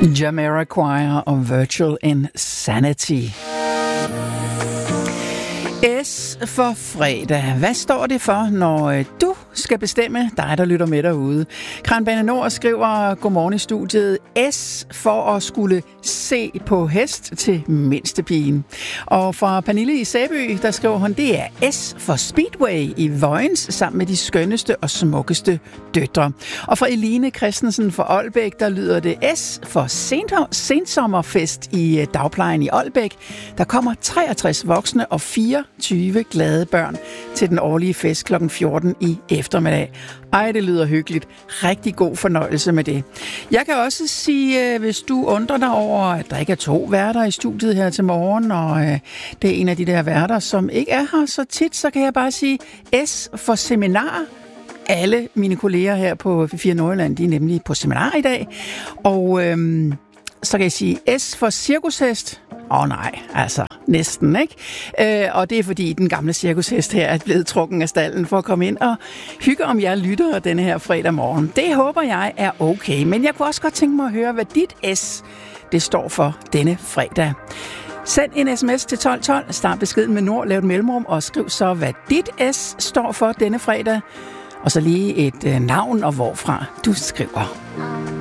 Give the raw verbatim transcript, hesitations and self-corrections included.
Jamiroquai og Virtual Insanity. S for fredag. Hvad står det for, når du skal bestemme, dig der lytter med derude? Kranbane Nord skriver godmorgen i studiet. S for at skulle se på hest til mindstepigen. Og fra Pernille i Sæby, der skriver hun, det er S for Speedway i Vojens, sammen med de skønneste og smukkeste døtre. Og fra Eline Christensen fra Ålbæk, der lyder det S for sensommerfest i dagplejen i Ålbæk. Der kommer treogtres voksne og fireogtyve glade børn til den årlige fest klokken fjorten i eftermiddag. Ej, det lyder hyggeligt. Rigtig god fornøjelse med det. Jeg kan også sige, hvis du undrer dig over, at der ikke er to værter i studiet her til morgen, og det er en af de der værter, som ikke er her så tit, så kan jeg bare sige S for seminar. Alle mine kolleger her på fire Nordjylland, de er nemlig på seminar i dag. Og øhm, så kan jeg sige S for cirkushest. Åh oh, nej, altså næsten, ikke? Øh, og det er fordi den gamle cirkushest her er blevet trukken af stallen for at komme ind og hygge om jer lyttere denne her fredag morgen. Det håber jeg er okay, men jeg kunne også godt tænke mig at høre, hvad dit S det står for denne fredag. Send en sms til tolv tolv, start beskeden med Nord, lav et mellemrum og skriv så, hvad dit S står for denne fredag. Og så lige et øh, navn og hvorfra du skriver.